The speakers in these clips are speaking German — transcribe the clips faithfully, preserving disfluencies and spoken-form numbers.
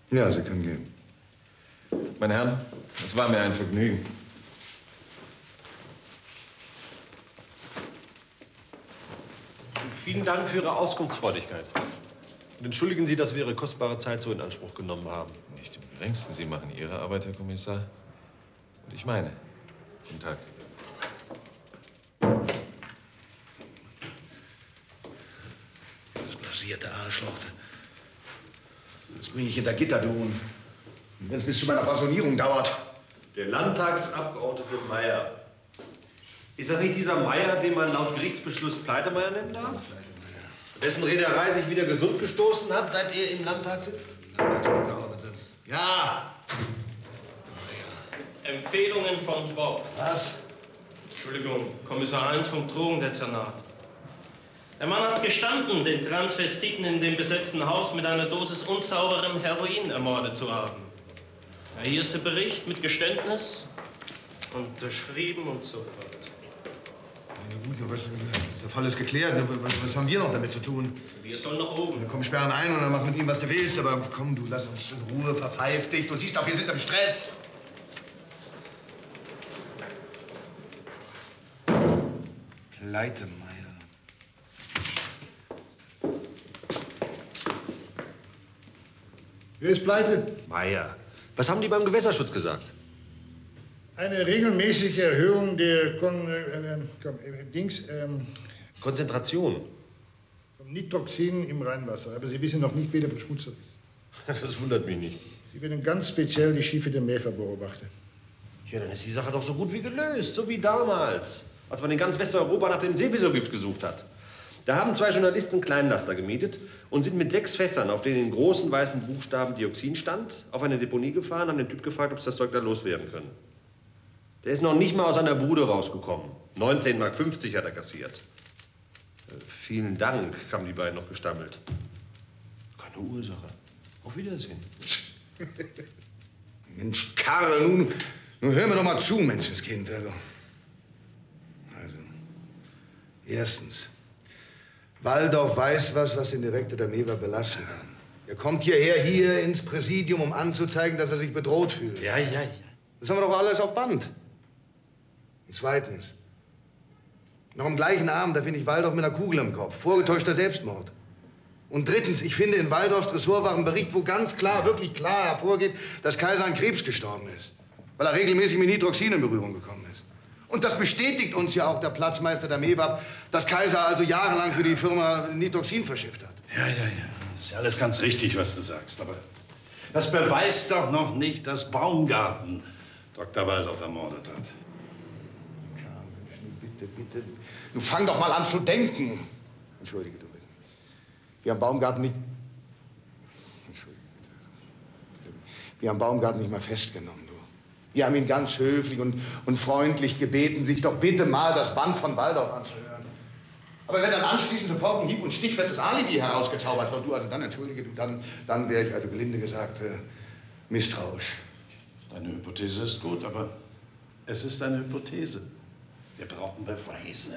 Ja, Sie können gehen. Meine Herren, es war mir ein Vergnügen. Vielen Dank für Ihre Auskunftsfreudigkeit. Und entschuldigen Sie, dass wir Ihre kostbare Zeit so in Anspruch genommen haben. Nicht im Geringsten. Sie machen Ihre Arbeit, Herr Kommissar. Und ich meine. Guten Tag. Das blasierte Arschloch. Das bringe ich hinter Gitter, du. Und wenn es bis zu meiner Pensionierung dauert. Der Landtagsabgeordnete Meier. Ist das nicht dieser Meier, den man laut Gerichtsbeschluss Pleitemeier nennen darf? Pleitemeier. Dessen Reederei sich wieder gesund gestoßen hat, seit er im Landtag sitzt? Landtagsabgeordnete. Ja! Empfehlungen von Bob. Was? Entschuldigung, Kommissar Heinz vom Drogendezernat. Der Mann hat gestanden, den Transvestiten in dem besetzten Haus mit einer Dosis unsauberem Heroin ermordet zu haben. Ja, hier ist der Bericht mit Geständnis, unterschrieben und so fort. Na gut, was, der Fall ist geklärt. Was, was haben wir noch damit zu tun? Wir sollen nach oben. Ja, komm, sperren ein und dann mach mit ihm, was du willst. Aber komm, du, lass uns in Ruhe, verpfeif dich. Du siehst doch, wir sind im Stress. Pleitemeier. Wer ist pleite? Meier. Was haben die beim Gewässerschutz gesagt? Eine regelmäßige Erhöhung der Kon äh, äh, komm, äh, Dings, ähm, Konzentration. vom Nitroxin im Rheinwasser. Aber Sie wissen noch nicht, wer der Verschmutzer ist. Das wundert mich nicht. Sie werden ganz speziell die Schiffe der Mäfer beobachten. Ja, dann ist die Sache doch so gut wie gelöst. So wie damals, als man in ganz Westeuropa nach dem Seewiesergift gesucht hat. Da haben zwei Journalisten einen Kleinlaster gemietet und sind mit sechs Fässern, auf denen in großen weißen Buchstaben Dioxin stand, auf eine Deponie gefahren, haben den Typ gefragt, ob sie das Zeug da loswerden können. Der ist noch nicht mal aus einer Bude rausgekommen. neunzehn Mark fünfzig hat er kassiert. Äh, vielen Dank, haben die beiden noch gestammelt. Keine Ursache. Auf Wiedersehen. Mensch, Karl, nun, nun hör mir doch mal zu, Menschenskind. Also, also erstens. Waldorf weiß was, was den Direktor der Mewa belasten kann. Er kommt hierher, hier ins Präsidium, um anzuzeigen, dass er sich bedroht fühlt. Ja, ja, ja. Das haben wir doch alles auf Band. Und zweitens. Noch am gleichen Abend, da finde ich Waldorf mit einer Kugel im Kopf. Vorgetäuschter Selbstmord. Und drittens, ich finde in Waldorfs Ressort war ein Bericht, wo ganz klar, wirklich klar hervorgeht, dass Kaiser an Krebs gestorben ist. Weil er regelmäßig mit Nitroxin in Berührung gekommen ist. Und das bestätigt uns ja auch der Platzmeister der Mewab, dass Kaiser also jahrelang für die Firma Nitroxin verschifft hat. Ja, ja, ja. Das ist ja alles ganz richtig, was du sagst. Aber das beweist doch noch nicht, dass Baumgarten Doktor Waldorf ermordet hat. Karl, Mensch, nun bitte, bitte. Nun fang doch mal an zu denken. Entschuldige, du. Wir haben Baumgarten nicht... Entschuldige, bitte. Wir haben Baumgarten nicht mal festgenommen, du. Wir haben ihn ganz höflich und, und freundlich gebeten, sich doch bitte mal das Band von Waldorf anzuhören. Aber wenn dann anschließend sofort ein hieb- und stichfestes Alibi herausgezaubert wird, du, also dann, entschuldige, du, dann, dann wäre ich, also gelinde gesagt, äh, misstrauisch. Deine Hypothese ist gut, aber es ist eine Hypothese. Wir brauchen Beweise.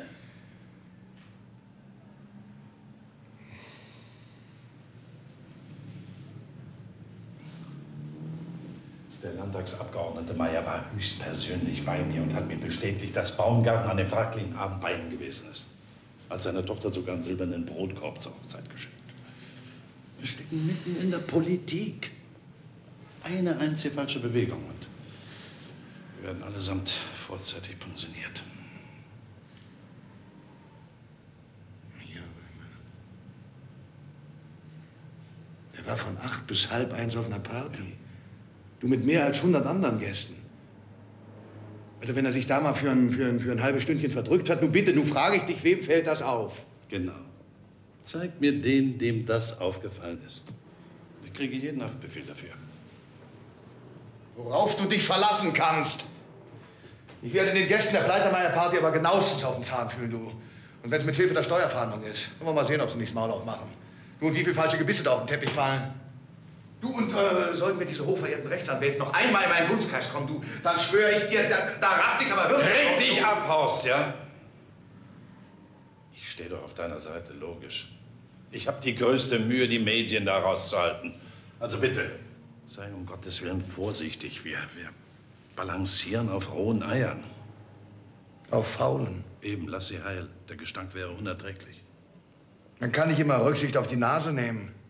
Der Landtagsabgeordnete Meier war höchstpersönlich bei mir und hat mir bestätigt, dass Baumgarten an dem fraglichen Abend bei ihm gewesen ist. Als seine Tochter sogar einen silbernen Brotkorb zur Hochzeit geschenkt. Wir stecken mitten in der Politik. Eine einzige falsche Bewegung und wir werden allesamt vorzeitig pensioniert. Ja, der war von acht bis halb eins auf einer Party. Ja. Du mit mehr als hundert anderen Gästen. Also wenn er sich da mal für ein, für ein, für ein halbes Stündchen verdrückt hat, nun bitte, nun frage ich dich, wem fällt das auf? Genau. Zeig mir den, dem das aufgefallen ist. Ich kriege jeden Haftbefehl dafür. Worauf du dich verlassen kannst. Ich werde den Gästen der Pleitemeier-Party aber genauestens auf den Zahn fühlen, du. Und wenn es mit Hilfe der Steuerfahndung ist, wollen wir mal sehen, ob sie nicht das Maul aufmachen. Du, und wie viele falsche Gebisse da auf den Teppich fallen. Du, und äh, sollten mir diese hochverehrten Rechtsanwälte noch einmal in meinen Dunstkreis kommen, du, dann schwöre ich dir, da, da rast ich aber wirklich... Reg dich ab, Horst, ja? Ich stehe doch auf deiner Seite, logisch. Ich habe die größte Mühe, die Medien da rauszuhalten. Also bitte, Sei um Gottes Willen vorsichtig. Wir, wir balancieren auf rohen Eiern. Auf faulen. Eben, lass sie heil. Der Gestank wäre unerträglich. Man kann nicht immer Rücksicht auf die Nase nehmen.